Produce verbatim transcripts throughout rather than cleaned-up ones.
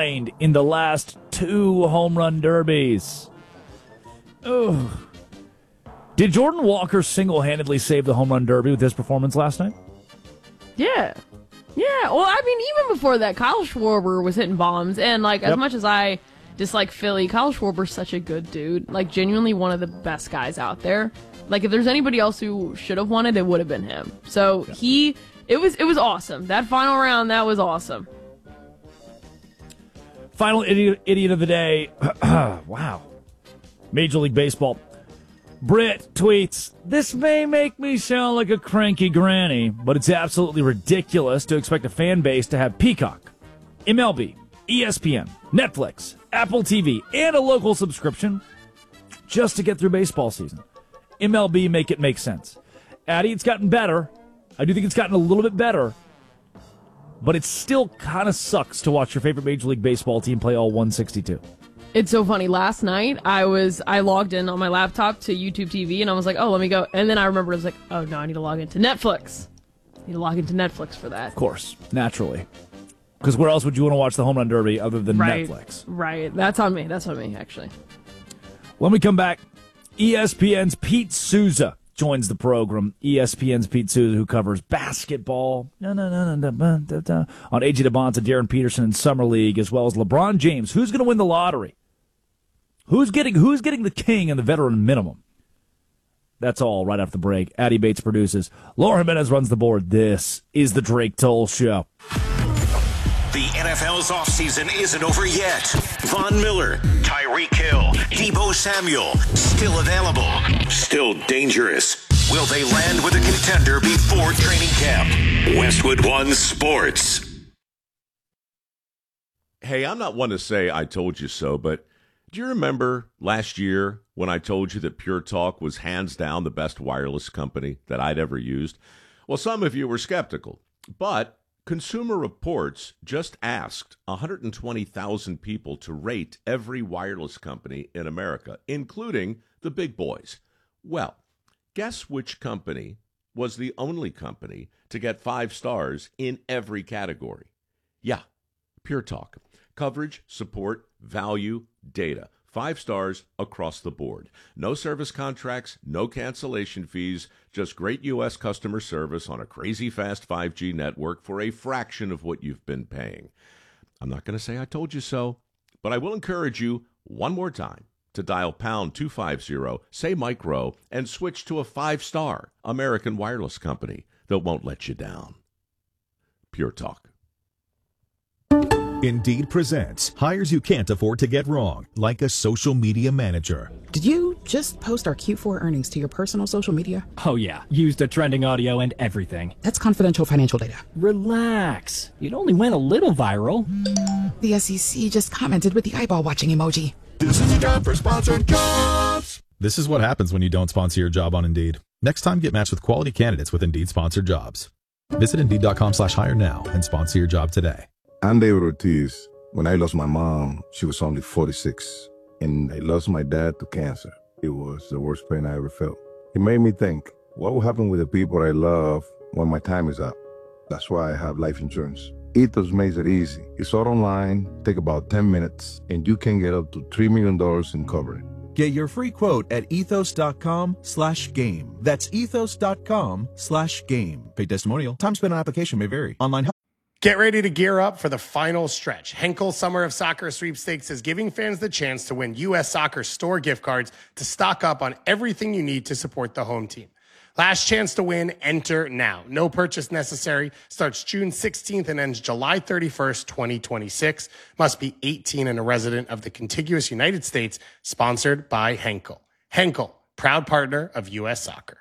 combined in the last two home run derbies. Ugh. Did Jordan Walker single-handedly save the home run derby with his performance last night? Yeah. Yeah. Well, I mean, even before that, Kyle Schwarber was hitting bombs. And, like, Yep. as much as I dislike Philly, Kyle Schwarber's such a good dude. Like, genuinely one of the best guys out there. Like, if there's anybody else who should have won it, it would have been him. So, Yeah. he, it was, it was awesome. That final round, that was awesome. Final idiot, idiot of the day. Wow. Major League Baseball. Britt tweets, "This may make me sound like a cranky granny, but it's absolutely ridiculous to expect a fan base to have Peacock, M L B, E S P N, Netflix, Apple T V, and a local subscription just to get through baseball season. M L B make it make sense." Addy, it's gotten better. I do think it's gotten a little bit better, but it still kind of sucks to watch your favorite Major League Baseball team play all one sixty-two. It's so funny. Last night, I was I logged in on my laptop to YouTube T V, and I was like, oh, let me go. And then I remembered, I was like, oh, no, I need to log into Netflix. I need to log into Netflix for that. Of course, naturally. Because where else would you want to watch the Home Run Derby other than right, Netflix? Right. That's on me. That's on me, actually. When we come back, E S P N's Pete Souza joins the program. E S P N's Pete Souza, who covers basketball no, no, no, no, no, no, no, on A J DeBonta, Darren Peterson in Summer League, as well as LeBron James. Who's going to win the lottery? Who's getting who's getting the king and the veteran minimum? That's all right after the break. Addy Bates produces. Laura Jimenez runs the board. This is the Drake Toll Show. The N F L's offseason isn't over yet. Von Miller, Tyreek Hill, Deebo Samuel, still available, still dangerous. Will they land with a contender before training camp? Westwood One Sports. Hey, I'm not one to say I told you so, but do you remember last year when I told you that Pure Talk was hands down the best wireless company that I'd ever used? Well, some of you were skeptical, but Consumer Reports just asked one hundred twenty thousand people to rate every wireless company in America, including the big boys. Well, guess which company was the only company to get five stars in every category? Yeah, Pure Talk. Coverage, support, value, data. Five stars across the board. No service contracts, no cancellation fees, just great U S customer service on a crazy fast five G network for a fraction of what you've been paying. I'm not going to say I told you so, but I will encourage you one more time to dial pound two fifty, say Mike Rowe, and switch to a five-star American wireless company that won't let you down. Pure Talk. Indeed presents hires you can't afford to get wrong, like a social media manager. Did you just post our Q four earnings to your personal social media? Oh yeah, used the trending audio and everything. That's confidential financial data. Relax. It only went a little viral. The S E C just commented with the eyeball watching emoji. This is a job for sponsored jobs. This is what happens when you don't sponsor your job on Indeed. Next time, get matched with quality candidates with Indeed sponsored jobs. Visit Indeed.com slash hire now and sponsor your job today. I'm David Ortiz. When I lost my mom, she was only forty-six, and I lost my dad to cancer. It was the worst pain I ever felt. It made me think, what will happen with the people I love when my time is up? That's why I have life insurance. Ethos makes it easy. It's all online, take about ten minutes, and you can get up to three million dollars in coverage. Get your free quote at ethos.com slash game. That's ethos.com slash game. Paid testimonial. Time spent on application may vary. Online help. Get ready to gear up for the final stretch. Henkel Summer of Soccer Sweepstakes is giving fans the chance to win U S Soccer store gift cards to stock up on everything you need to support the home team. Last chance to win, enter now. No purchase necessary. Starts June sixteenth and ends July thirty-first, twenty twenty-six. Must be eighteen and a resident of the contiguous United States. Sponsored by Henkel. Henkel, proud partner of U S Soccer.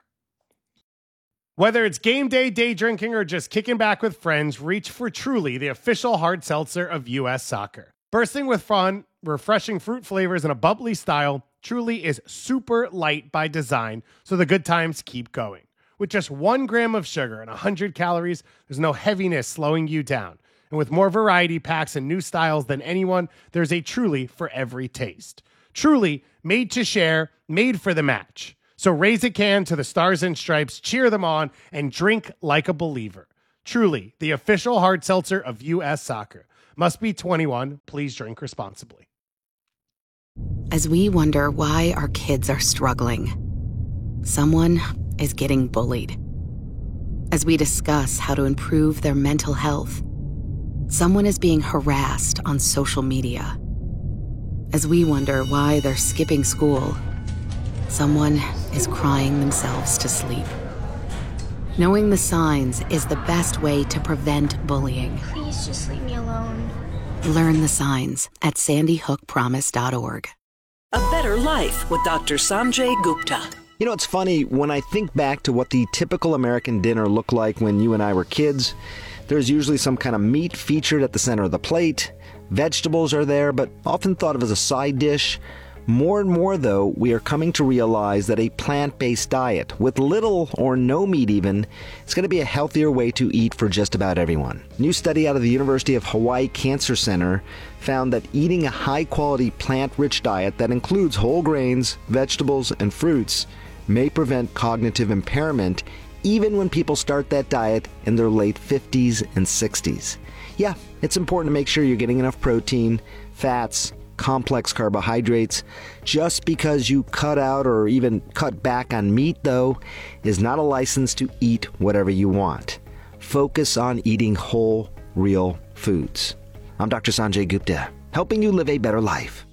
Whether it's game day, day drinking, or just kicking back with friends, reach for Truly, the official hard seltzer of U S Soccer. Bursting with fun, refreshing fruit flavors, and a bubbly style, Truly is super light by design, so the good times keep going. With just one gram of sugar and one hundred calories, there's no heaviness slowing you down. And with more variety packs and new styles than anyone, there's a Truly for every taste. Truly, made to share, made for the match. So raise a can to the Stars and Stripes, cheer them on, and drink like a believer. Truly, the official hard seltzer of U S Soccer. Must be twenty-one. Please drink responsibly. As we wonder why our kids are struggling, someone is getting bullied. As we discuss how to improve their mental health, someone is being harassed on social media. As we wonder why they're skipping school, someone is crying themselves to sleep. Knowing the signs is the best way to prevent bullying. Please just leave me alone. Learn the signs at sandy hook promise dot org. A better life with Doctor Sanjay Gupta. You know, it's funny, when I think back to what the typical American dinner looked like when you and I were kids, there's usually some kind of meat featured at the center of the plate. Vegetables are there, but often thought of as a side dish. More and more, though, we are coming to realize that a plant-based diet, with little or no meat even, is going to be a healthier way to eat for just about everyone. A new study out of the University of Hawaii Cancer Center found that eating a high-quality plant-rich diet that includes whole grains, vegetables, and fruits may prevent cognitive impairment even when people start that diet in their late fifties and sixties. Yeah, it's important to make sure you're getting enough protein, fats, complex carbohydrates. Just because you cut out or even cut back on meat, though, is not a license to eat whatever you want. Focus on eating whole, real foods. I'm Doctor Sanjay Gupta, helping you live a better life.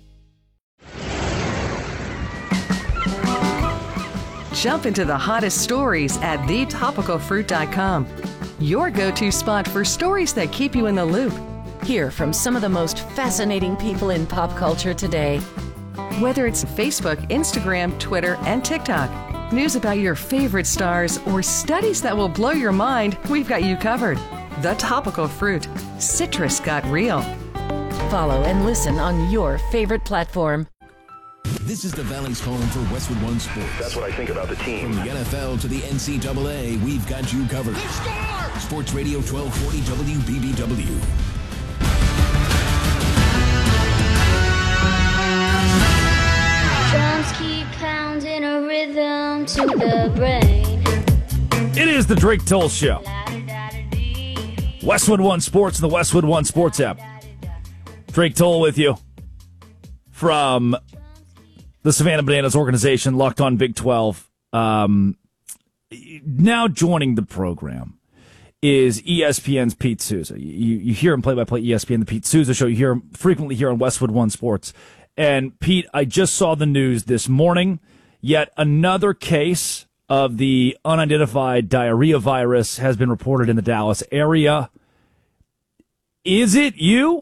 Jump into the hottest stories at the topical fruit dot com. Your go-to spot for stories that keep you in the loop. Hear from some of the most fascinating people in pop culture today. Whether it's Facebook, Instagram, Twitter, and TikTok, news about your favorite stars, or studies that will blow your mind, we've got you covered. The Topical Fruit. Citrus got real. Follow and listen on your favorite platform. This is the Valley's calling for Westwood One Sports. That's what I think about the team. From the N F L to the N C double A, we've got you covered. Sports Radio twelve forty W B B W. Drums keep pounding a rhythm to the brain. It is the Drake Toll Show. Westwood One Sports and the Westwood One Sports app. Drake Toll with you from the Savannah Bananas organization, Locked On Big twelve. Um, now joining the program is E S P N's Pete Souza. You, you hear him play-by-play E S P N, the Pete Souza Show. You hear him frequently here on Westwood One Sports. And, Pete, I just saw the news this morning. Yet another case of the unidentified diarrhea virus has been reported in the Dallas area. Is it you?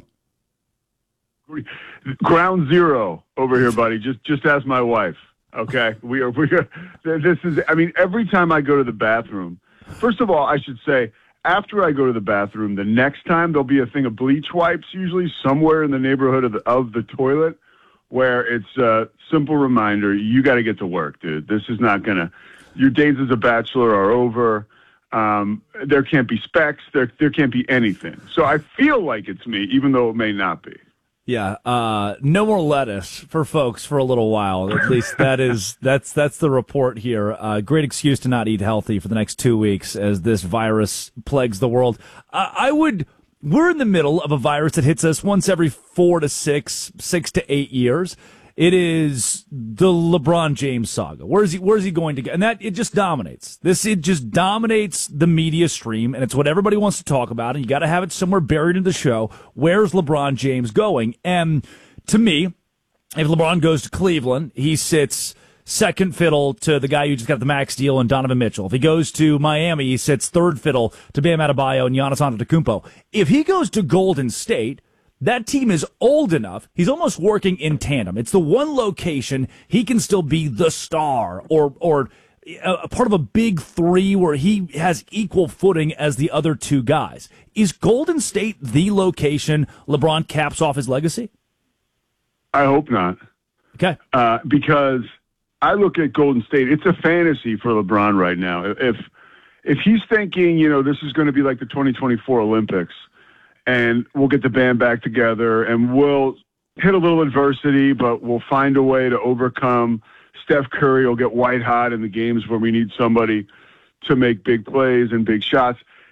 Ground zero over here, buddy. Just just ask my wife. Okay, we are. We are. This is. I mean, every time I go to the bathroom, first of all, I should say, after I go to the bathroom, the next time there'll be a thing of bleach wipes, usually somewhere in the neighborhood of the of the toilet, where it's a simple reminder: you got to get to work, dude. This is not gonna. Your days as a bachelor are over. Um, there can't be specks. There there can't be anything. So I feel like it's me, even though it may not be. Yeah, uh, no more lettuce for folks for a little while. At least that is that's that's the report here. Uh, great excuse to not eat healthy for the next two weeks as this virus plagues the world. Uh, I would. We're in the middle of a virus that hits us once every four to six, six to eight years. It is the LeBron James saga. Where's he? Where's he going to get? And that it just dominates. This it just dominates the media stream, and it's what everybody wants to talk about. And you got to have it somewhere buried in the show. Where's LeBron James going? And to me, if LeBron goes to Cleveland, he sits second fiddle to the guy who just got the max deal and Donovan Mitchell. If he goes to Miami, he sits third fiddle to Bam Adebayo and Giannis Antetokounmpo. If he goes to Golden State, that team is old enough. He's almost working in tandem. It's the one location he can still be the star or or a part of a big three where he has equal footing as the other two guys. Is Golden State the location LeBron caps off his legacy? I hope not. Okay. Uh, because I look at Golden State, it's a fantasy for LeBron right now. If if he's thinking, you know, this is going to be like the twenty twenty-four Olympics, and we'll get the band back together, and we'll hit a little adversity, but we'll find a way to overcome. Steph Curry will get white hot in the games where we need somebody to make big plays and big shots.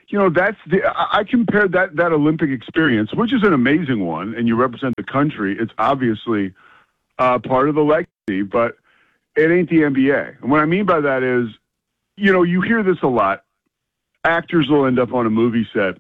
you know, that's the, I, I compared that, that Olympic experience, which is an amazing one, and you represent the country. It's obviously uh, part of the legacy, but it ain't the N B A. And what I mean by that is, you know, you hear this a lot. Actors will end up on a movie set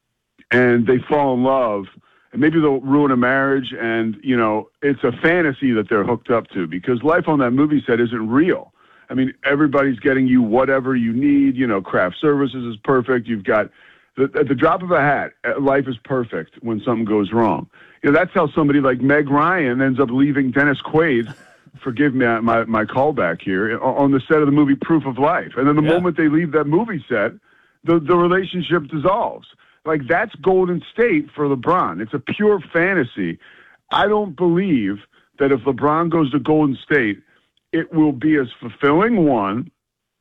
and they fall in love, and maybe they'll ruin a marriage, and, you know, it's a fantasy that they're hooked up to because life on that movie set isn't real. I mean, everybody's getting you whatever you need. You know, craft services is perfect. You've got, the, at the drop of a hat, life is perfect when something goes wrong. You know, that's how somebody like Meg Ryan ends up leaving Dennis Quaid, forgive me my, my callback here, on the set of the movie Proof of Life. And then the yeah. moment they leave that movie set, the, the relationship dissolves. Like, that's Golden State for LeBron. It's a pure fantasy. I don't believe that if LeBron goes to Golden State, it will be as fulfilling, one,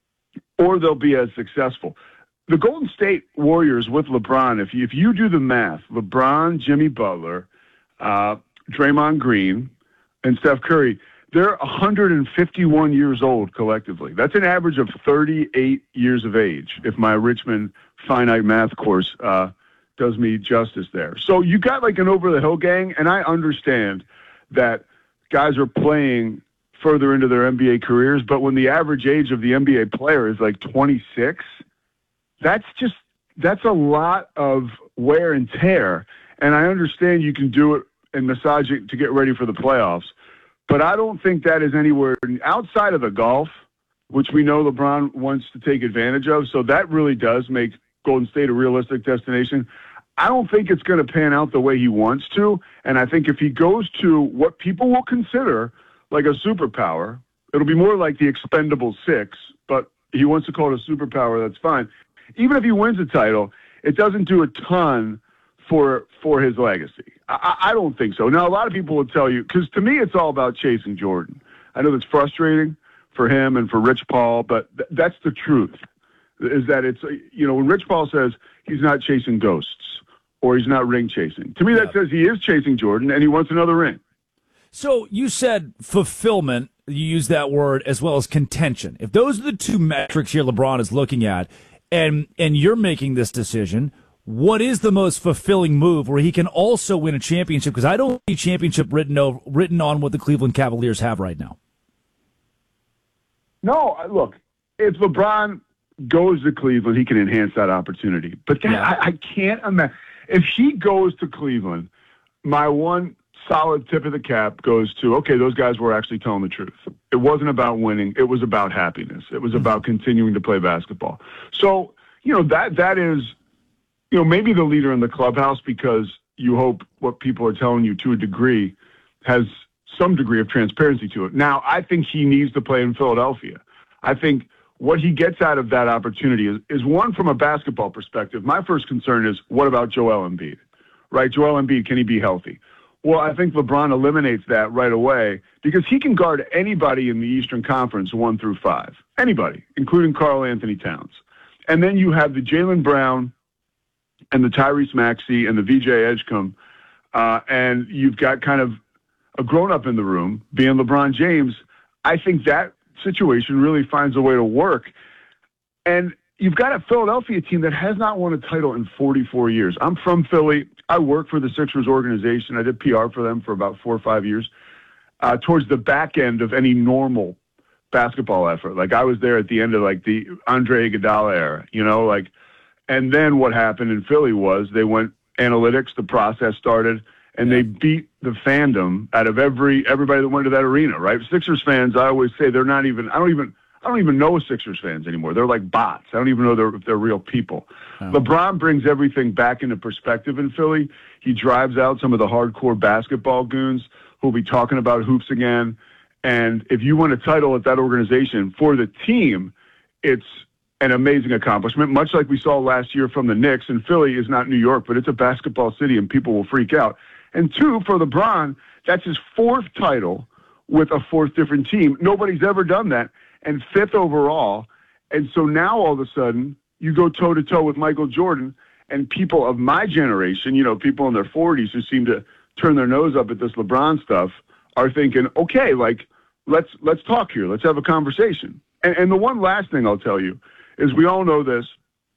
or they'll be as successful. The Golden State Warriors with LeBron, if you, if you do the math, LeBron, Jimmy Butler, uh, Draymond Green, and Steph Curry, they're one hundred fifty-one years old collectively. That's an average of thirty-eight years of age, if my Richmond finite math course uh, does me justice there. So you got like an over-the-hill gang, and I understand that guys are playing further into their N B A careers, but when the average age of the N B A player is like twenty-six, that's just, that's a lot of wear and tear. And I understand you can do it and massage it to get ready for the playoffs, but I don't think that is anywhere outside of the golf, which we know LeBron wants to take advantage of. So that really does make Golden State a realistic destination. I don't think it's going to pan out the way he wants to. And I think if he goes to what people will consider like a superpower, it'll be more like the Expendable Six, but he wants to call it a superpower. That's fine. Even if he wins a title, it doesn't do a ton for for his legacy. I, I don't think so. Now, a lot of people will tell you, because to me, it's all about chasing Jordan. I know that's frustrating for him and for Rich Paul, but th- that's the truth, is that it's, you know, when Rich Paul says he's not chasing ghosts or he's not ring chasing, to me, that yeah. says he is chasing Jordan and he wants another ring. So you said fulfillment, you use that word, as well as contention. If those are the two metrics here LeBron is looking at, and and you're making this decision, what is the most fulfilling move where he can also win a championship? Because I don't see championship written over, written on what the Cleveland Cavaliers have right now. No, look, if LeBron goes to Cleveland, he can enhance that opportunity. But that, yeah. I, I can't imagine. If he goes to Cleveland, my one solid tip of the cap goes to, okay, those guys were actually telling the truth. It wasn't about winning. It was about happiness. It was about continuing to play basketball. So, you know, that that is, you know, maybe the leader in the clubhouse, because you hope what people are telling you to a degree has some degree of transparency to it. Now, I think he needs to play in Philadelphia. I think what he gets out of that opportunity is, is one, from a basketball perspective. My first concern is, what about Joel Embiid? Right? Joel Embiid, can he be healthy? Well, I think LeBron eliminates that right away because he can guard anybody in the Eastern Conference one through five. Anybody, including Karl Anthony Towns. And then you have the Jaylen Brown and the Tyrese Maxey and the V J Edgecombe, uh, and you've got kind of a grown-up in the room, being LeBron James. I think that situation really finds a way to work. And you've got a Philadelphia team that has not won a title in forty-four years. I'm from Philly. I work for the Sixers organization. I did P R for them for about four or five years, uh, towards the back end of any normal basketball effort. Like, I was there at the end of, like, the Andre Iguodala era, you know, like, and then what happened in Philly was they went analytics, the process started, and they beat the fandom out of every everybody that went to that arena, right? Sixers fans, I always say, they're not even, I don't even, I don't even know Sixers fans anymore. They're like bots. I don't even know they're, if they're real people. Oh. LeBron brings everything back into perspective in Philly. He drives out some of the hardcore basketball goons who'll be talking about hoops again. And if you win a title at that organization for the team, it's an amazing accomplishment, much like we saw last year from the Knicks. And Philly is not New York, but it's a basketball city and people will freak out. And two, for LeBron, that's his fourth title with a fourth different team. Nobody's ever done that. And fifth overall. And so now all of a sudden you go toe to toe with Michael Jordan, and people of my generation, you know, people in their forties who seem to turn their nose up at this LeBron stuff, are thinking, okay, like, let's, let's talk here. Let's have a conversation. And, and the one last thing I'll tell you is, we all know this.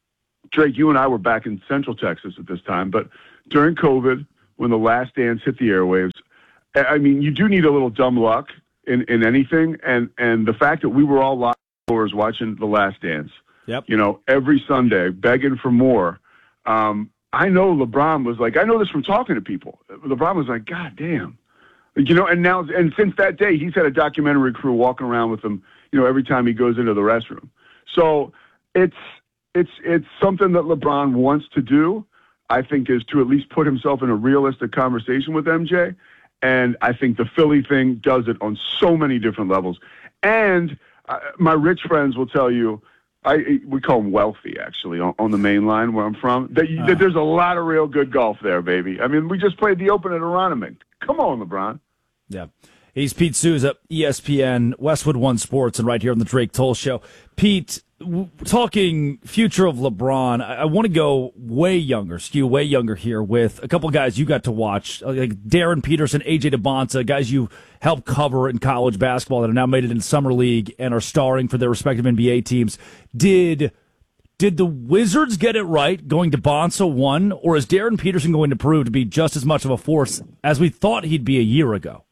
Drake, you and I were back in Central Texas at this time, but during COVID, when The Last Dance hit the airwaves, I mean, you do need a little dumb luck in, in anything, and, and the fact that we were all locked indoors watching The Last Dance, yep. you know, every Sunday, begging for more. Um, I know LeBron was like, I know this from talking to people. LeBron was like, God damn. You know, and now, and since that day, he's had a documentary crew walking around with him, you know, every time he goes into the restroom. So it's, it's, it's something that LeBron wants to do, I think, is to at least put himself in a realistic conversation with M J. And I think the Philly thing does it on so many different levels. And uh, my rich friends will tell you, I we call them wealthy, actually, on, on the main line where I'm from, that, you, uh. that there's a lot of real good golf there, baby. I mean, we just played the Open at Aronimink. Come on, LeBron. Yeah. He's Pete Souza, E S P N, Westwood One Sports, and right here on the Drake Toll Show. Pete, w- talking future of LeBron, I, I want to go way younger, skew way younger here with a couple guys you got to watch, like Darren Peterson, A J DeBonta, guys you helped cover in college basketball that have now made it in Summer League and are starring for their respective N B A teams. Did did the Wizards get it right going to Bonsa one, or is Darren Peterson going to prove to be just as much of a force as we thought he'd be a year ago?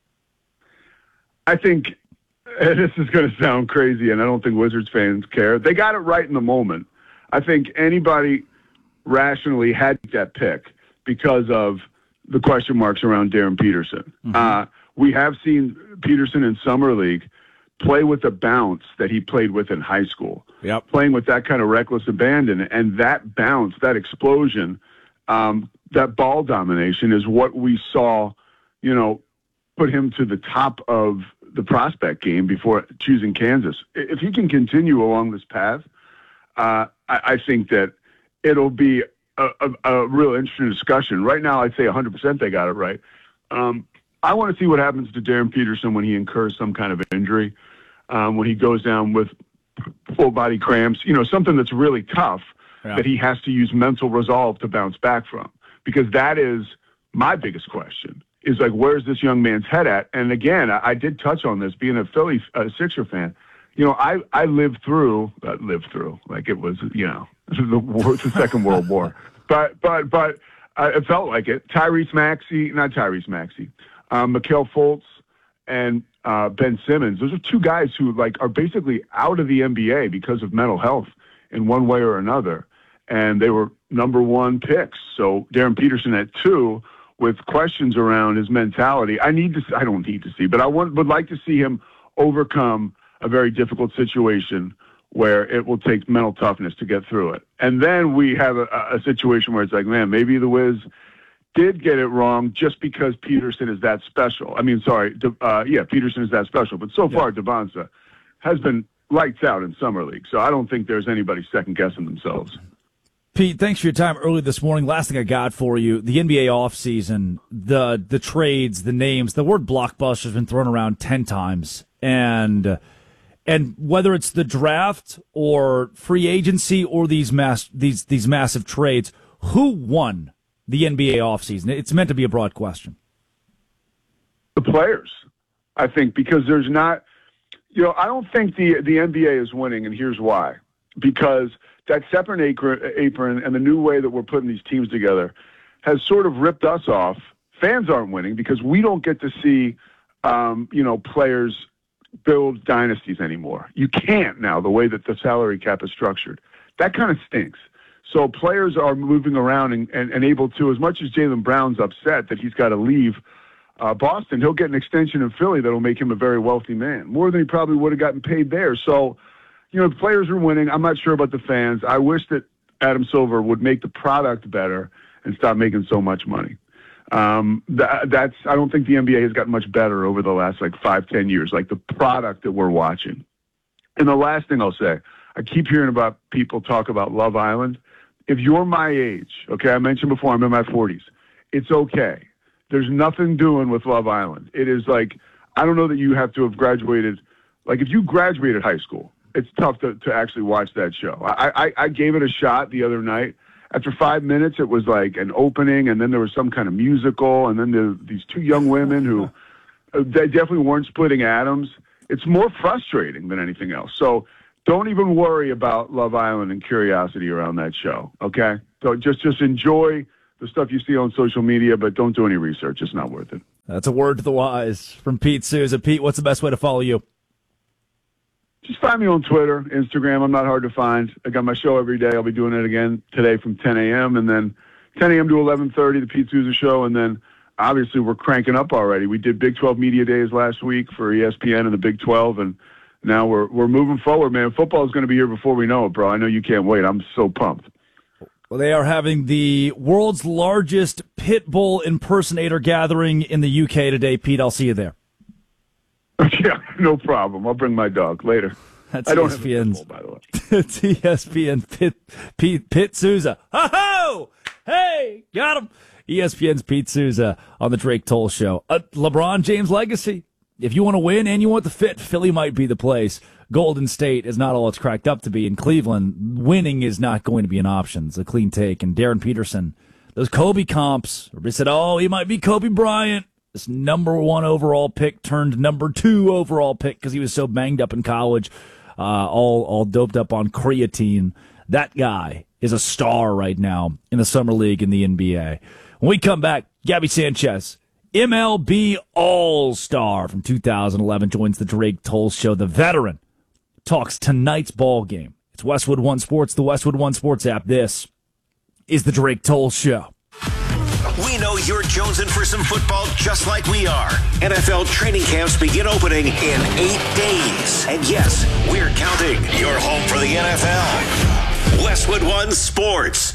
I think uh, this is going to sound crazy, and I don't think Wizards fans care. They got it right in the moment. I think anybody rationally had that pick because of the question marks around Darren Peterson. Mm-hmm. Uh, we have seen Peterson in Summer League play with the bounce that he played with in high school, yep. playing with that kind of reckless abandon. And that bounce, that explosion, um, that ball domination is what we saw, you know, put him to the top of the prospect game before choosing Kansas. If he can continue along this path, uh, I, I think that it'll be a, a, a real interesting discussion. Right now, I'd say one hundred percent they got it right. Um, I want to see what happens to Darren Peterson when he incurs some kind of injury, um, when he goes down with full body cramps, you know, something that's really tough yeah. that he has to use mental resolve to bounce back from, because that is my biggest question. Is like, where's this young man's head at? And again, I, I did touch on this, being a Philly uh, Sixer fan. You know, I, I lived through, uh, lived through, like it was, you know, the, war, the Second World War. But, but, but uh, it felt like it. Tyrese Maxey, not Tyrese Maxey, um, Mikhail Fultz and uh, Ben Simmons. Those are two guys who like are basically out of the N B A because of mental health in one way or another. And they were number one picks. So Darren Peterson at two, with questions around his mentality. I need to, I don't need to see, but I want, would like to see him overcome a very difficult situation where it will take mental toughness to get through it. And then we have a, a situation where it's like, man, maybe the Wiz did get it wrong just because Peterson is that special. I mean, sorry, uh, yeah, Peterson is that special, but so far, yeah. DeBonsa has been lights out in Summer League. So I don't think there's anybody second guessing themselves. Pete, thanks for your time early this morning. Last thing I got for you, the N B A offseason, the the trades, the names, the word blockbuster has been thrown around ten times. And and whether it's the draft or free agency or these mass these these massive trades, who won the N B A offseason? It's meant to be a broad question. The players, I think, because there's not, you know, I don't think the the N B A is winning, and here's why. Because that separate apron and the new way that we're putting these teams together has sort of ripped us off. Fans aren't winning because we don't get to see, um, you know, players build dynasties anymore. You can't now, the way that the salary cap is structured. That kind of stinks. So players are moving around and, and, and able to, as much as Jaylen Brown's upset that he's got to leave uh, Boston, he'll get an extension in Philly that'll make him a very wealthy man, more than he probably would have gotten paid there. So, you know, the players are winning. I'm not sure about the fans. I wish that Adam Silver would make the product better and stop making so much money. Um, that, that's, I don't think the N B A has gotten much better over the last like five, ten years, like the product that we're watching. And the last thing I'll say, I keep hearing about people talk about Love Island. If you're my age, okay, I mentioned before, I'm in my forties. It's okay. There's nothing doing with Love Island. It is like, I don't know that you have to have graduated. Like if you graduated high school, it's tough to, to actually watch that show. I, I, I gave it a shot the other night. After five minutes, it was like an opening, and then there was some kind of musical, and then the, these two young women who they definitely weren't splitting atoms. It's more frustrating than anything else. So don't even worry about Love Island and curiosity around that show, okay? So just just enjoy the stuff you see on social media, but don't do any research. It's not worth it. That's a word to the wise from Pete Souza. Pete, what's the best way to follow you? Just find me on Twitter, Instagram. I'm not hard to find. I got my show every day. I'll be doing it again today from ten a.m. and then ten a.m. to eleven thirty, the Pete Souza Show, and then obviously we're cranking up already. We did Big twelve Media Days last week for E S P N and the Big twelve, and now we're we're moving forward, man. Football is going to be here before we know it, bro. I know you can't wait. I'm so pumped. Well, they are having the world's largest pit bull impersonator gathering in the U K today, Pete. I'll see you there. Yeah, no problem. I'll bring my dog later. That's I don't E S P N's, have a pit bull, by the way. It's E S P N Pit, Pete, Pete Souza. Ho-ho! Hey, got him. E S P N's Pete Souza on the Drake Toll Show. A LeBron James legacy. If you want to win and you want the fit, Philly might be the place. Golden State is not all it's cracked up to be. In Cleveland, winning is not going to be an option. It's a clean take. And Darren Peterson, those Kobe comps, everybody said, oh, he might be Kobe Bryant. This number one overall pick turned number two overall pick because he was so banged up in college, uh, all all doped up on creatine. That guy is a star right now in the Summer League in the N B A. When we come back, Gabby Sanchez, M L B All-Star from two thousand eleven, joins the Drake Toll Show. The veteran talks tonight's ball game. It's Westwood One Sports, the Westwood One Sports app. This is the Drake Toll Show. We know you're jonesing for some football just like we are. N F L training camps begin opening in eight days. And yes, we're counting. You're home for the N F L. Westwood One Sports.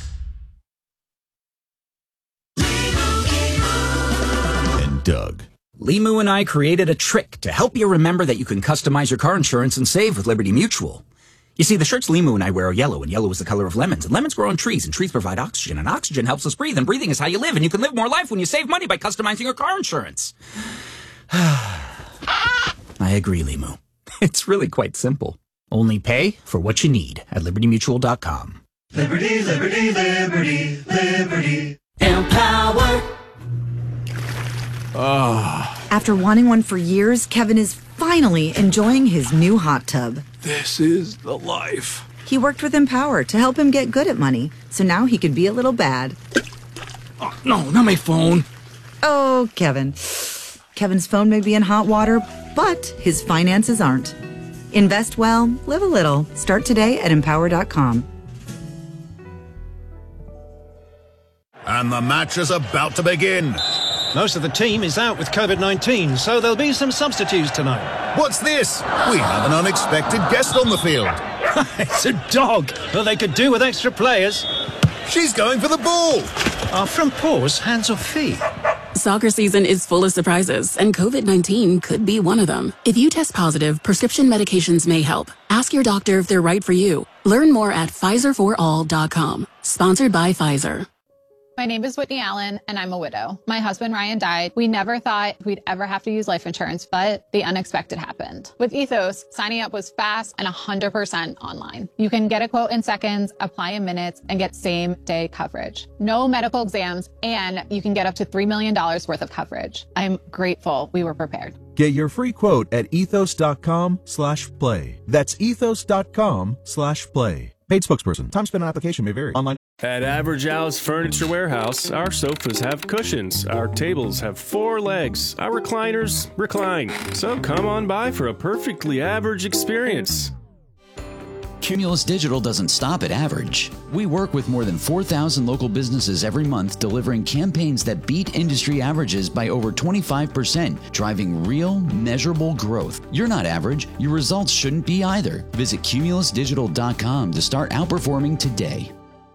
And Doug. Limu and I created a trick to help you remember that you can customize your car insurance and save with Liberty Mutual. You see, the shirts Limu and I wear are yellow, and yellow is the color of lemons, and lemons grow on trees, and trees provide oxygen, and oxygen helps us breathe, and breathing is how you live, and you can live more life when you save money by customizing your car insurance. I agree, Limu. It's really quite simple. Only pay for what you need at liberty mutual dot com. Liberty, liberty, liberty, liberty. Empower. Oh. After wanting one for years, Kevin is finally enjoying his new hot tub. This is the life. He worked with Empower to help him get good at money, so now he could be a little bad. Oh, no, not my phone. Oh, Kevin. Kevin's phone may be in hot water, but his finances aren't. Invest well, live a little. Start today at empower dot com. And the match is about to begin. Most of the team is out with COVID nineteen, so there'll be some substitutes tonight. What's this? We have an unexpected guest on the field. It's a dog. Well, they could do with extra players. She's going for the ball. Are front paws hands or feet? Soccer season is full of surprises, and COVID nineteen could be one of them. If you test positive, prescription medications may help. Ask your doctor if they're right for you. Learn more at Pfizer for all dot com. Sponsored by Pfizer. My name is Whitney Allen, and I'm a widow. My husband, Ryan, died. We never thought we'd ever have to use life insurance, but the unexpected happened. With Ethos, signing up was fast and one hundred percent online. You can get a quote in seconds, apply in minutes, and get same-day coverage. No medical exams, and you can get up to three million dollars worth of coverage. I'm grateful we were prepared. Get your free quote at ethos dot com slash play. That's ethos dot com slash play. Paid spokesperson. Time spent on application may vary. Online. At Average Al's Furniture Warehouse, our sofas have cushions, our tables have four legs, our recliners recline. So come on by for a perfectly average experience. Cumulus Digital doesn't stop at average. We work with more than four thousand local businesses every month, delivering campaigns that beat industry averages by over twenty-five percent, driving real, measurable growth. You're not average. Your results shouldn't be either. Visit cumulus digital dot com to start outperforming today.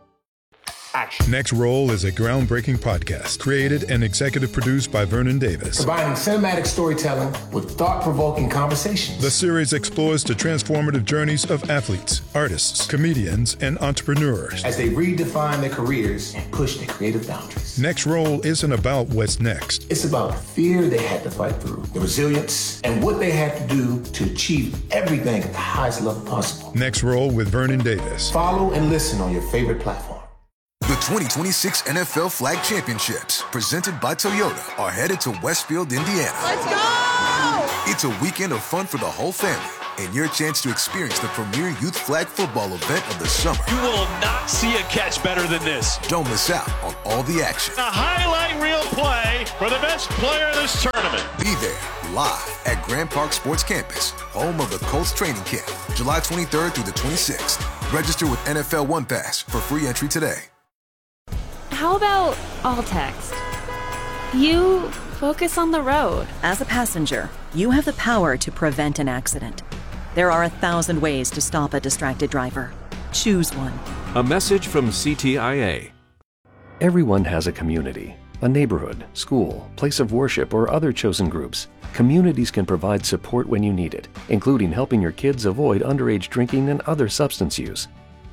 Action. Next Roll is a groundbreaking podcast created and executive produced by Vernon Davis. Combining cinematic storytelling with thought-provoking conversations. The series explores the transformative journeys of athletes, artists, comedians, and entrepreneurs as they redefine their careers and push their creative boundaries. Next Roll isn't about what's next. It's about the fear they had to fight through, the resilience, and what they had to do to achieve everything at the highest level possible. Next Roll with Vernon Davis. Follow and listen on your favorite platform. The twenty twenty-six N F L Flag Championships, presented by Toyota, are headed to Westfield, Indiana. Let's go! It's a weekend of fun for the whole family, and your chance to experience the premier youth flag football event of the summer. You will not see a catch better than this. Don't miss out on all the action. A highlight reel play for the best player in this tournament. Be there live at Grand Park Sports Campus, home of the Colts training camp, July twenty-third through the twenty-sixth. Register with N F L One Pass for free entry today. How about all text? You focus on the road. As a passenger, you have the power to prevent an accident. There are a thousand ways to stop a distracted driver. Choose one. A message from C T I A. Everyone has a community, a neighborhood, school, place of worship, or other chosen groups. Communities can provide support when you need it, including helping your kids avoid underage drinking and other substance use.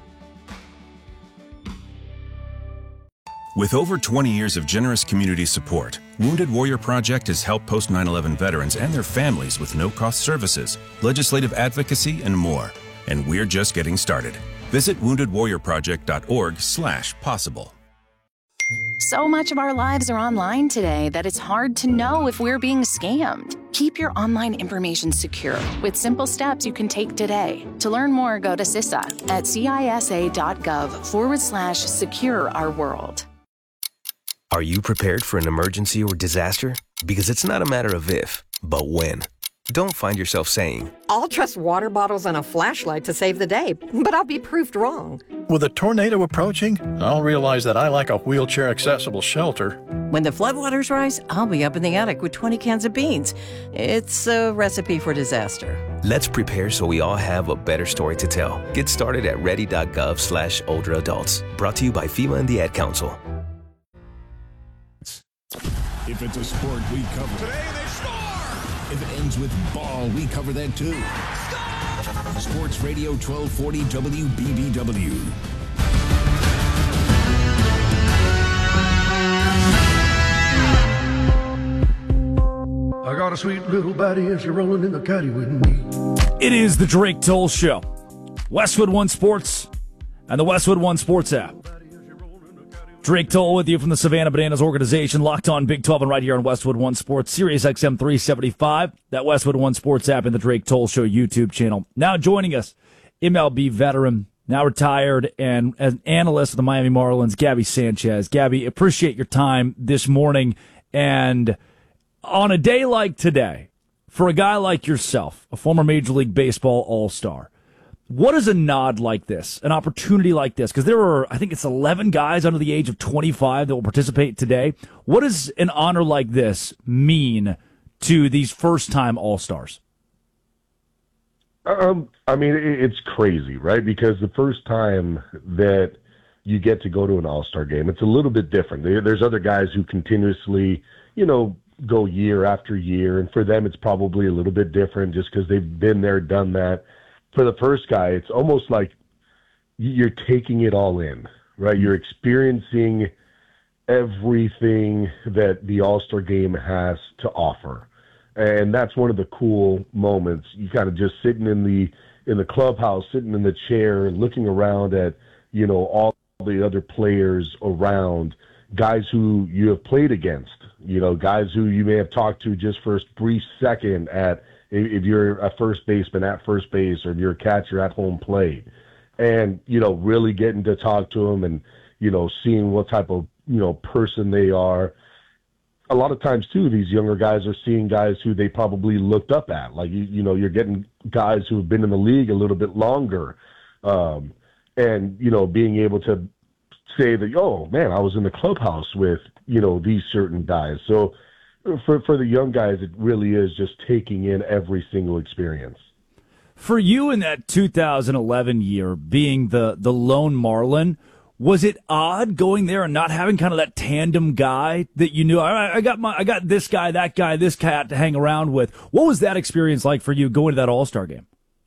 With over twenty years of generous community support, Wounded Warrior Project has helped post nine eleven veterans and their families with no-cost services, legislative advocacy, and more. And we're just getting started. Visit wounded warrior project dot org slash possible. So much of our lives are online today that it's hard to know if we're being scammed. Keep your online information secure with simple steps you can take today. To learn more, go to C I S A at cisa.gov forward slash secure our world. Are you prepared for an emergency or disaster? Because it's not a matter of if, but when. Don't find yourself saying, I'll trust water bottles and a flashlight to save the day, but I'll be proved wrong. With a tornado approaching, I'll realize that I lack a wheelchair-accessible shelter. When the floodwaters rise, I'll be up in the attic with twenty cans of beans. It's a recipe for disaster. Let's prepare so we all have a better story to tell. Get started at ready.gov slash older adults. Brought to you by FEMA and the Ad Council. If it's a sport, we cover it. Today they score! If it ends with ball, we cover that too. Score! Sports Radio twelve forty W B B W. I got a sweet little body and she's rolling in the caddy with me. It is the Drake Toll Show. Westwood One Sports and the Westwood One Sports app. Drake Toll with you from the Savannah Bananas organization, locked on Big twelve and right here on Westwood One Sports, Sirius X M three seventy-five, that Westwood One Sports app and the Drake Toll Show YouTube channel. Now joining us, M L B veteran, now retired, and an analyst of the Miami Marlins, Gabby Sanchez. Gabby, appreciate your time this morning. And on a day like today, for a guy like yourself, a former Major League Baseball All-Star, what is a nod like this, an opportunity like this? Because there are, I think it's eleven guys under the age of twenty-five that will participate today. What does an honor like this mean to these first-time All-Stars? Um, I mean, it's crazy, right? Because the first time that you get to go to an All-Star game, it's a little bit different. There's other guys who continuously, you know, go year after year, and for them it's probably a little bit different just because they've been there, done that. For the first guy, it's almost like you're taking it all in, right? You're experiencing everything that the All-Star game has to offer. And that's one of the cool moments. You kind of just sitting in the in the clubhouse, sitting in the chair, looking around at, you know, all the other players around, guys who you have played against, you know, guys who you may have talked to just for a brief second at, if you're a first baseman at first base, or if you're a catcher at home plate, and, you know, really getting to talk to them and, you know, seeing what type of, you know, person they are. A lot of times too, these younger guys are seeing guys who they probably looked up at. Like, you, you know, you're getting guys who have been in the league a little bit longer. Um, and, you know, being able to say that, oh man, I was in the clubhouse with, you know, these certain guys. So, For for the young guys, it really is just taking in every single experience. For you in that two thousand eleven year, being the, the lone Marlin, was it odd going there and not having kind of that tandem guy that you knew? I, I got my I got this guy, that guy, this cat to hang around with. What was that experience like for you going to that All-Star game?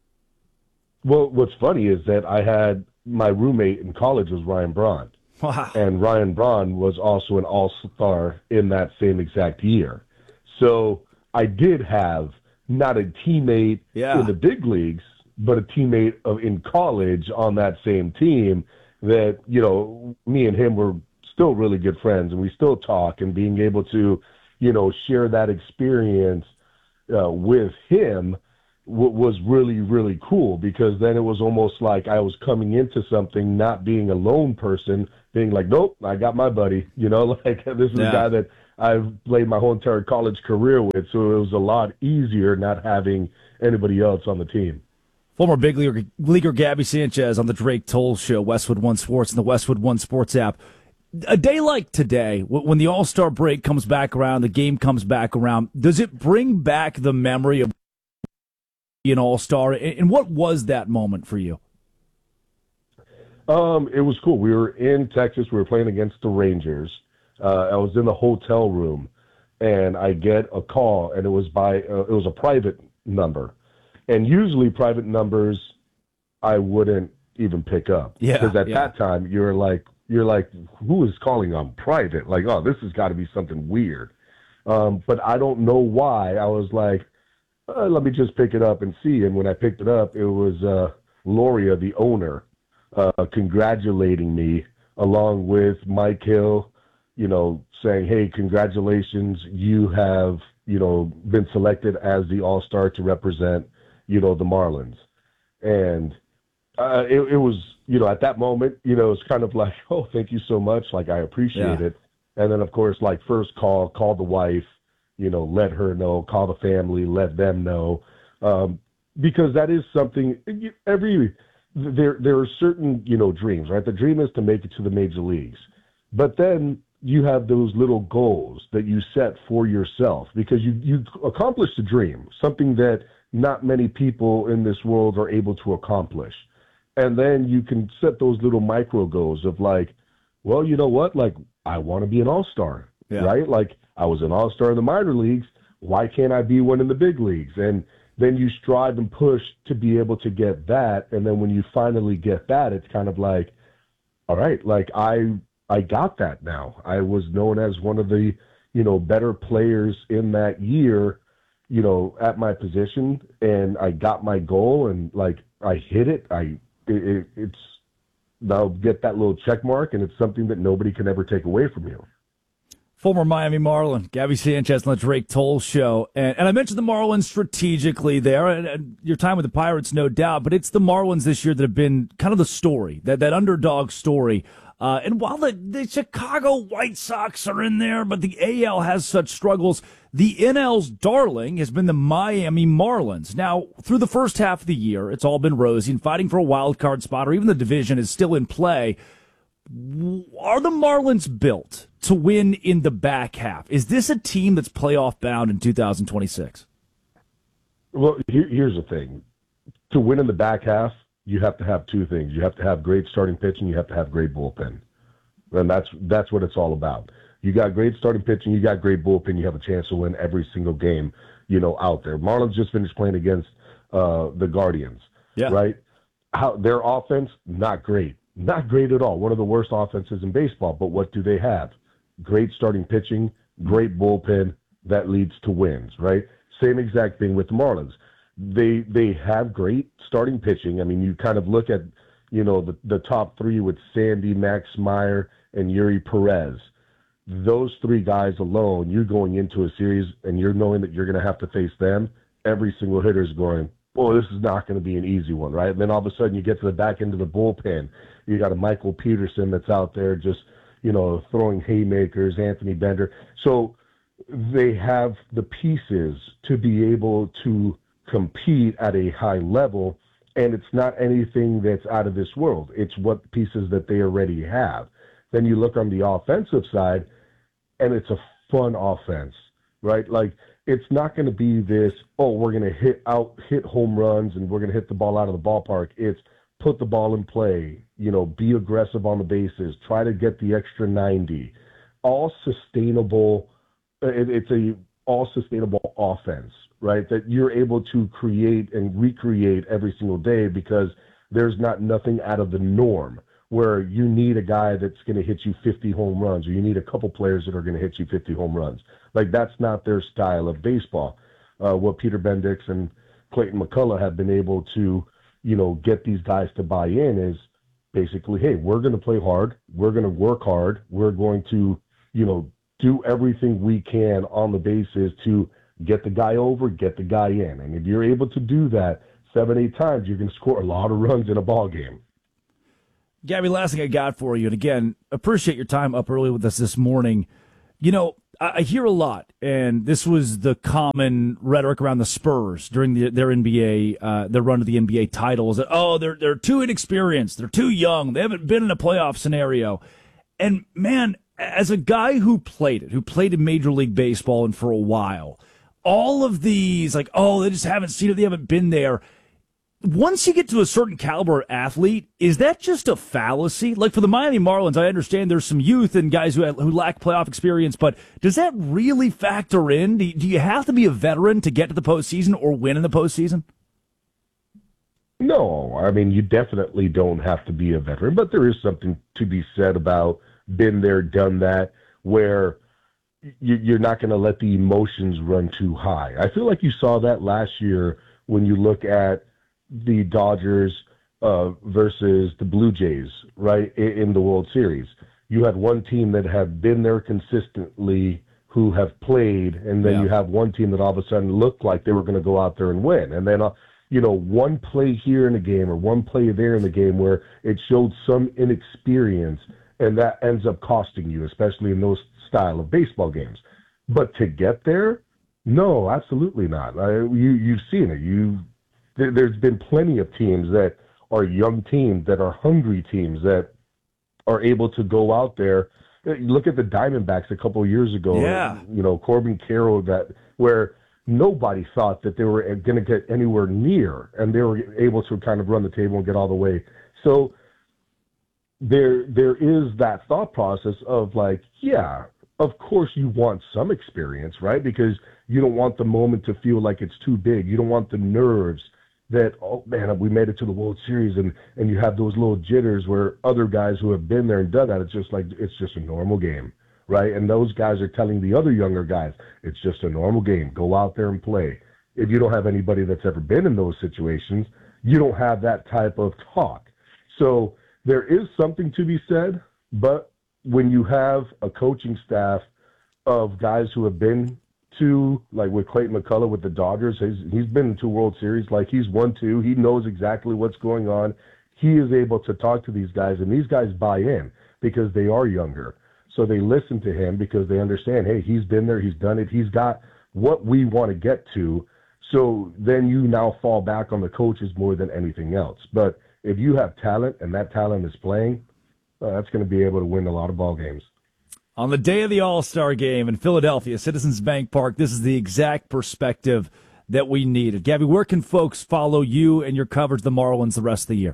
Well, what's funny is that I had my roommate in college was Ryan Braun. Wow. And Ryan Braun was also an all-star in that same exact year. So I did have not a teammate yeah. in the big leagues, but a teammate of, in college on that same team that, you know, me and him were still really good friends, and we still talk, and being able to, you know, share that experience uh, with him, w- was really, really cool, because then it was almost like I was coming into something not being a lone person, being like, nope, I got my buddy. You know, like this is Yeah. a guy that I've played my whole entire college career with, so it was a lot easier not having anybody else on the team. Former big leaguer, leaguer Gabby Sanchez on the Drake Toll Show, Westwood One Sports, and the Westwood One Sports app. A day like today, when the All-Star break comes back around, the game comes back around, does it bring back the memory of being an All-Star? And what was that moment for you? Um, it was cool. We were in Texas. We were playing against the Rangers. Uh, I was in the hotel room, and I get a call, and it was by uh, it was a private number. And usually private numbers I wouldn't even pick up. Yeah, because at yeah. that time you're like you're like, who is calling on private? Like, oh, this has got to be something weird. Um, but I don't know why. I was like, uh, let me just pick it up and see. And when I picked it up, it was uh, Loria, the owner, uh, congratulating me, along with Mike Hill, you know, saying, hey, congratulations, you have, you know, been selected as the All-Star to represent, you know, the Marlins. And uh, it, it was, you know, at that moment, you know, it's kind of like, oh, thank you so much. Like, I appreciate Yeah. it. And then, of course, like, first call, call the wife, you know, let her know, call the family, let them know. Um, because that is something, every, there, there are certain, you know, dreams, right? The dream is to make it to the major leagues. But then you have those little goals that you set for yourself, because you, you accomplished a dream, something that not many people in this world are able to accomplish. And then you can set those little micro goals of like, well, you know what? Like, I want to be an all-star, Yeah. right? Like, I was an all-star in the minor leagues. Why can't I be one in the big leagues? And then you strive and push to be able to get that. And then when you finally get that, it's kind of like, all right, like I, I got that now. I was known as one of the, you know, better players in that year, you know, at my position, and I got my goal, and like I hit it. I it, it, it's now get that little check mark, and it's something that nobody can ever take away from you. Former Miami Marlin, Gabby Sanchez on the Drake Toll Show. And, and I mentioned the Marlins strategically there, and, and your time with the Pirates, no doubt, but it's the Marlins this year that have been kind of the story, that, that underdog story. Uh, and while the, the Chicago White Sox are in there, but the A L has such struggles, the N L's darling has been the Miami Marlins. Now, through the first half of the year, it's all been rosy, and fighting for a wild card spot or even the division is still in play. Are the Marlins built to win in the back half? Is this a team that's playoff bound in two thousand twenty-six? Well, here, here's the thing. To win in the back half, you have to have two things. You have to have great starting pitching. You have to have great bullpen. And that's that's what it's all about. You got great starting pitching. You got great bullpen. You have a chance to win every single game, you know, out there. Marlins just finished playing against uh, the Guardians, yeah. right? How their offense, not great. Not great at all. One of the worst offenses in baseball. But what do they have? Great starting pitching, great bullpen that leads to wins, right? Same exact thing with the Marlins. They they have great starting pitching. I mean, you kind of look at, you know, the, the top three with Sandy, Max Meyer, and Yuri Perez. Those three guys alone, you're going into a series and you're knowing that you're going to have to face them. Every single hitter is going, boy, this is not going to be an easy one, right? And then all of a sudden you get to the back end of the bullpen. You got a Michael Peterson that's out there just, you know, throwing haymakers, Anthony Bender. So they have the pieces to be able to compete at a high level, and it's not anything that's out of this world. It's what pieces that they already have. Then you look on the offensive side, and it's a fun offense, right? Like, it's not going to be this, oh, we're going to hit out, hit home runs, and we're going to hit the ball out of the ballpark. It's put the ball in play, you know, be aggressive on the bases, try to get the extra ninety. All sustainable, it, it's a all sustainable offense, right? That you're able to create and recreate every single day, because there's not nothing out of the norm where you need a guy that's going to hit you fifty home runs, or you need a couple players that are going to hit you fifty home runs. Like, that's not their style of baseball. Uh, what Peter Bendix and Clayton McCullough have been able to, you know, get these guys to buy in is basically, hey, we're going to play hard. We're going to work hard. We're going to, you know, do everything we can on the bases to get the guy over, get the guy in. And if you're able to do that seven, eight times, you can score a lot of runs in a ball game. Gabby, last thing I got for you, and again, appreciate your time up early with us this morning. You know, I, I hear a lot, and this was the common rhetoric around the Spurs during the, their N B A, uh, their run to the N B A titles, that, oh, they're, they're too inexperienced, they're too young, they haven't been in a playoff scenario. And, man, as a guy who played it, who played in Major League Baseball and for a while, all of these, like, oh, they just haven't seen it, they haven't been there. Once you get to a certain caliber athlete, is that just a fallacy? Like for the Miami Marlins, I understand there's some youth and guys who have, who lack playoff experience, but does that really factor in? Do you, do you have to be a veteran to get to the postseason or win in the postseason? No, I mean, you definitely don't have to be a veteran, but there is something to be said about been there, done that, where you, you're not going to let the emotions run too high. I feel like you saw that last year when you look at the Dodgers uh, versus the Blue Jays, right, in, in the World Series. You had one team that had been there consistently who have played, and then yeah. you have one team that all of a sudden looked like they were going to go out there and win. And then, uh, you know, one play here in the game or one play there in the game where it showed some inexperience, and that ends up costing you, especially in those style of baseball games. But to get there, no, absolutely not. I, you, you've seen it. You There's been plenty of teams that are young teams, that are hungry teams, that are able to go out there. Look at the Diamondbacks a couple of years ago. Yeah. You know, Corbin Carroll, that where nobody thought that they were going to get anywhere near, and they were able to kind of run the table and get all the way. So there, there is that thought process of like, yeah, of course you want some experience, right? Because you don't want the moment to feel like it's too big. You don't want the nerves that, oh man, we made it to the World Series, and, and you have those little jitters where other guys who have been there and done that, it's just like, it's just a normal game, right? And those guys are telling the other younger guys, it's just a normal game. Go out there and play. If you don't have anybody that's ever been in those situations, you don't have that type of talk. So there is something to be said, but when you have a coaching staff of guys who have been to, like with Clayton McCullough with the Dodgers, he's, he's been in two World Series, like he's won two. He knows exactly what's going on. He is able to talk to these guys, and these guys buy in because they are younger. So they listen to him because they understand, hey, he's been there, he's done it, he's got what we want to get to. So then you now fall back on the coaches more than anything else. But if you have talent and that talent is playing, uh, that's going to be able to win a lot of ball games. On the day of the All-Star Game in Philadelphia, Citizens Bank Park, this is the exact perspective that we needed. Gabby, where can folks follow you and your coverage of the Marlins the rest of the year?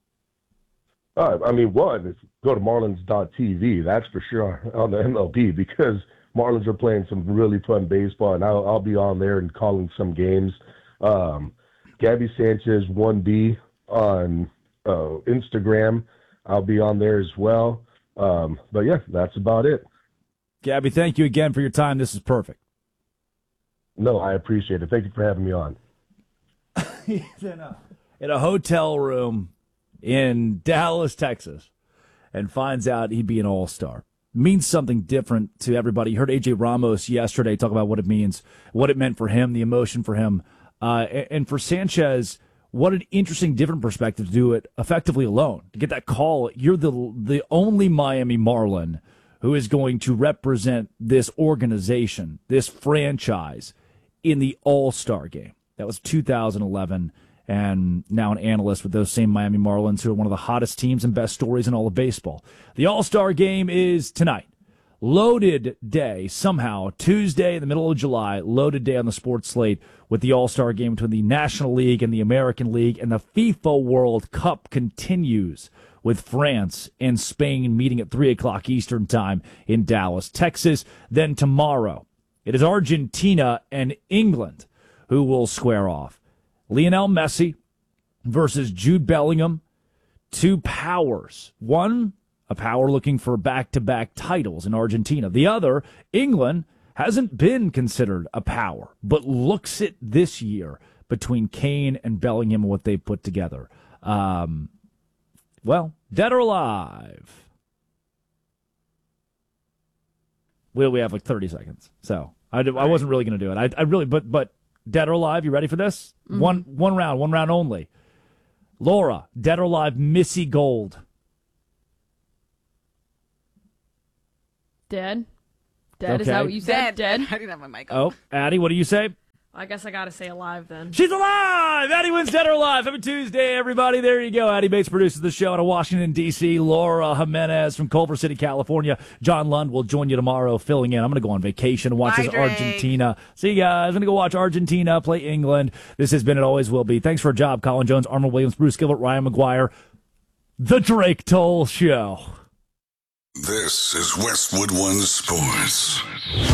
Uh, I mean, one, is go to marlins dot t v, that's for sure, on the M L B, because Marlins are playing some really fun baseball, and I'll, I'll be on there and calling some games. Um, Gabby Sanchez one B on uh, Instagram, I'll be on there as well. Um, but yeah, that's about it. Gabby, thank you again for your time. This is perfect. No, I appreciate it. Thank you for having me on. He's in a, in a hotel room in Dallas, Texas, and finds out he'd be an all-star. Means something different to everybody. You heard A J Ramos yesterday talk about what it means, what it meant for him, the emotion for him. Uh, and for Sanchez, what an interesting, different perspective to do it effectively alone. To get that call, you're the the only Miami Marlin who is going to represent this organization, this franchise, in the All-Star Game. That was two thousand eleven, and now an analyst with those same Miami Marlins, who are one of the hottest teams and best stories in all of baseball. The All-Star Game is tonight. Loaded day, somehow, Tuesday in the middle of July, loaded day on the sports slate with the All-Star Game between the National League and the American League, and the FIFA World Cup continues with France and Spain meeting at three o'clock Eastern Time in Dallas, Texas. Then tomorrow, it is Argentina and England who will square off. Lionel Messi versus Jude Bellingham, two powers. One, a power looking for back-to-back titles in Argentina. The other, England, hasn't been considered a power, but looks it this year between Kane and Bellingham and what they put together. Um, well, dead or alive? Well, we have like thirty seconds, so I, I wasn't really going to do it. I, I really, but but dead or alive, you ready for this? Mm-hmm. One one round, one round only. Laura, dead or alive, Missy Gold. Dead. Dead. Okay. Is that what you said? Dead. Dead. I didn't have my mic Oh, Addie, what do you say? I guess I gotta say alive then. She's alive! Addie wins Dead or Alive. Happy Tuesday, everybody. There you go. Addie Bates produces the show out of Washington, D C Laura Jimenez from Culver City, California. John Lund will join you tomorrow filling in. I'm going to go on vacation and watch Bye, this Drake. Argentina. See you guys. I'm going to go watch Argentina play England. This has been It Always Will Be. Thanks for a job, Colin Jones, Arnold Williams, Bruce Gilbert, Ryan McGuire. The Drake Toll Show. This is Westwood One Sports.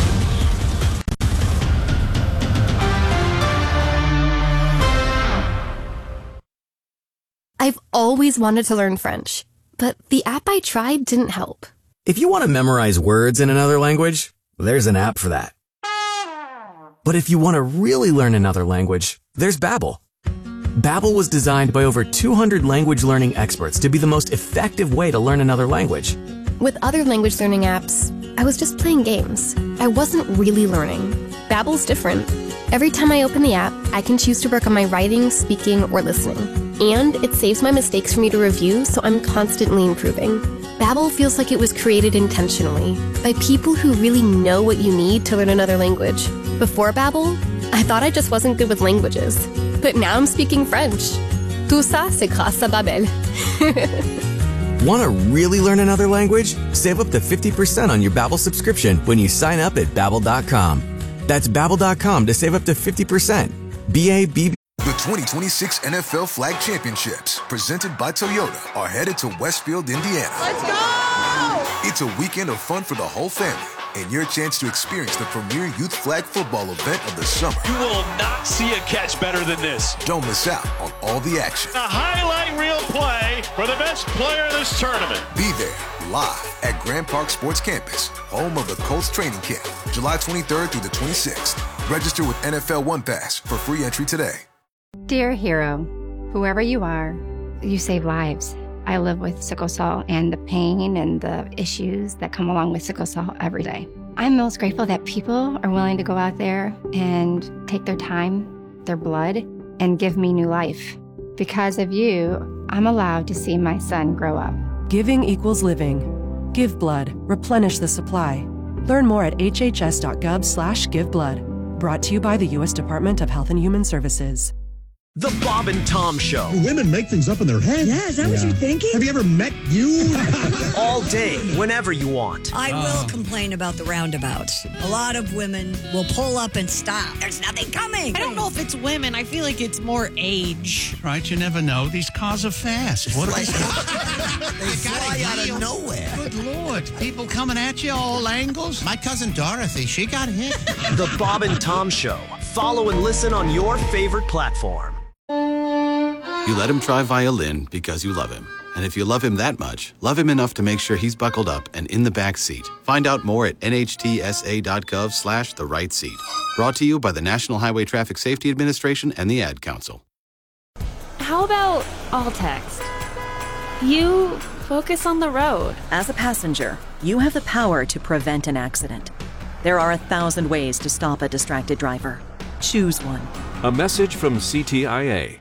I've always wanted to learn French, but the app I tried didn't help. If you want to memorize words in another language, there's an app for that. But if you want to really learn another language, there's Babbel. Babbel was designed by over two hundred language learning experts to be the most effective way to learn another language. With other language learning apps, I was just playing games. I wasn't really learning. Babbel's different. Every time I open the app, I can choose to work on my writing, speaking, or listening. And it saves my mistakes for me to review, so I'm constantly improving. Babbel feels like it was created intentionally by people who really know what you need to learn another language. Before Babbel, I thought I just wasn't good with languages. But now I'm speaking French. Tout ça, c'est grâce à Babbel. Want to really learn another language? Save up to fifty percent on your Babbel subscription when you sign up at Babbel dot com. That's Babbel dot com to save up to fifty percent. B A B B. The twenty twenty-six N F L Flag Championships, presented by Toyota, are headed to Westfield, Indiana. Let's go! It's a weekend of fun for the whole family, and your chance to experience the premier youth flag football event of the summer. You will not see a catch better than this. Don't miss out on all the action. A highlight reel play for the best player in this tournament. Be there live at Grand Park Sports Campus, home of the Colts training camp, July twenty-third through the twenty-sixth. Register with N F L One Pass for free entry today. Dear hero, whoever you are, you save lives. I live with sickle cell and the pain and the issues that come along with sickle cell every day. I'm most grateful that people are willing to go out there and take their time, their blood, and give me new life. Because of you, I'm allowed to see my son grow up. Giving equals living. Give blood. Replenish the supply. Learn more at h h s dot gov slash give blood. Brought to you by the U S Department of Health and Human Services. The Bob and Tom Show. Do women make things up in their head? Yeah, is that yeah. what you're thinking? Have you ever met you? All day, whenever you want. I uh. will complain about the roundabouts. A lot of women will pull up and stop. There's nothing coming. I don't know if it's women. I feel like it's more age. Right, you never know. These cars are fast. What are they? They fly out of nowhere. Good Lord. People coming at you all angles. My cousin Dorothy, she got hit. The Bob and Tom Show. Follow and listen on your favorite platform. You let him try violin because you love him. And if you love him that much, love him enough to make sure he's buckled up and in the back seat. Find out more at N H T S A dot gov slash the right seat. Brought to you by the National Highway Traffic Safety Administration and the Ad Council. How about all text? You focus on the road. As a passenger, you have the power to prevent an accident. There are a thousand ways to stop a distracted driver. Choose one. A message from C T I A.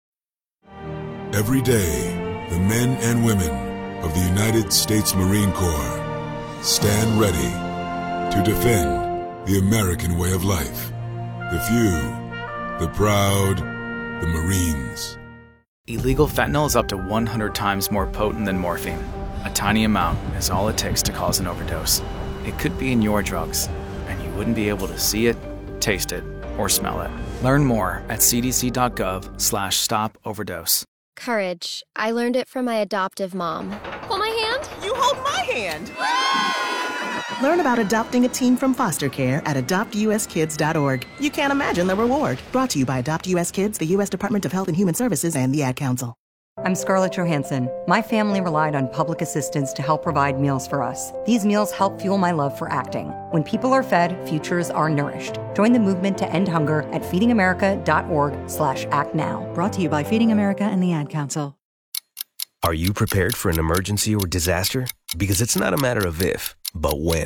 Every day, the men and women of the United States Marine Corps stand ready to defend the American way of life. The few, the proud, the Marines. Illegal fentanyl is up to one hundred times more potent than morphine. A tiny amount is all it takes to cause an overdose. It could be in your drugs, and you wouldn't be able to see it, taste it, or smell it. Learn more at c d c dot gov slash stop overdose. Courage. I learned it from my adoptive mom. Hold my hand. You hold my hand. Learn about adopting a teen from foster care at adopt u s kids dot org. You can't imagine the reward. Brought to you by Adopt U S Kids, the U S Department of Health and Human Services, and the Ad Council. I'm Scarlett Johansson. My family relied on public assistance to help provide meals for us. These meals help fuel my love for acting. When people are fed, futures are nourished. Join the movement to end hunger at feeding america dot org slash act now. Brought to you by Feeding America and the Ad Council. Are you prepared for an emergency or disaster? Because it's not a matter of if, but when.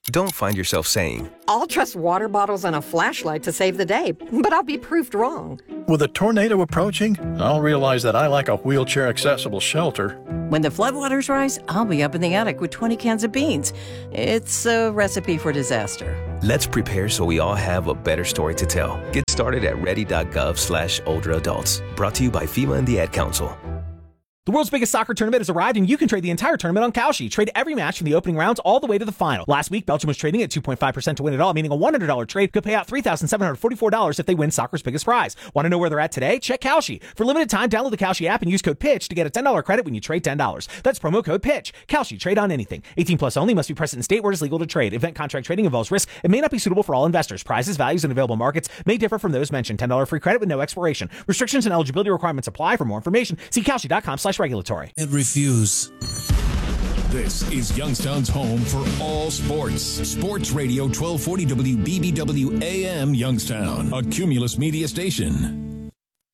Don't find yourself saying, I'll trust water bottles and a flashlight to save the day, but I'll be proved wrong. With a tornado approaching, I'll realize that I lack a wheelchair-accessible shelter. When the floodwaters rise, I'll be up in the attic with twenty cans of beans. It's a recipe for disaster. Let's prepare so we all have a better story to tell. Get started at ready.gov slash older adults. Brought to you by FEMA and the Ad Council. The world's biggest soccer tournament has arrived, and you can trade the entire tournament on Kalshi. Trade every match from the opening rounds all the way to the final. Last week, Belgium was trading at two point five percent to win it all, meaning a one hundred dollars trade could pay out three thousand seven hundred forty-four dollars if they win soccer's biggest prize. Want to know where they're at today? Check Kalshi. For limited time, download the Kalshi app and use code PITCH to get a ten dollars credit when you trade ten dollars. That's promo code PITCH. Kalshi. Trade on anything. eighteen plus only. Must be present in state where it is legal to trade. Event contract trading involves risk. It may not be suitable for all investors. Prizes, values, and available markets may differ from those mentioned. ten dollars free credit with no expiration. Restrictions and eligibility requirements apply. For more information, see kalshi.com slash regulatory. Refuse. This is Youngstown's home for all sports. Sports Radio twelve forty W B B W A M Youngstown, a Cumulus media station.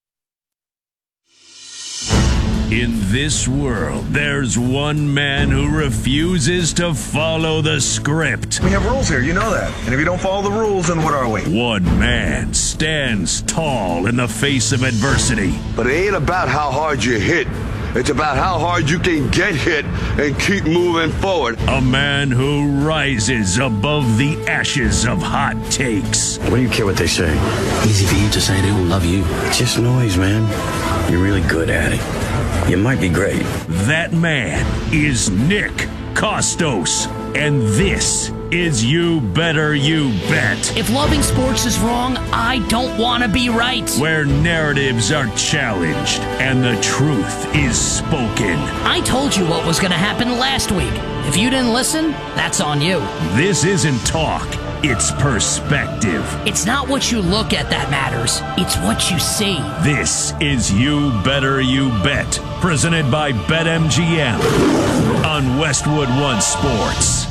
In this world, there's one man who refuses to follow the script. We have rules here, you know that. And if you don't follow the rules, then what are we? One man stands tall in the face of adversity. But it ain't about how hard you hit. It's about how hard you can get hit and keep moving forward. A man who rises above the ashes of hot takes. What do you care what they say? Easy for you to say they don't love you. It's just noise, man. You're really good at it. You might be great. That man is Nick Kostos. And this is You Better You Bet. If loving sports is wrong, I don't want to be right. Where narratives are challenged and the truth is spoken. I told you what was going to happen last week. If you didn't listen, that's on you. This isn't talk. It's perspective. It's not what you look at that matters. It's what you see. This is You Better You Bet, presented by BetMGM on Westwood One Sports.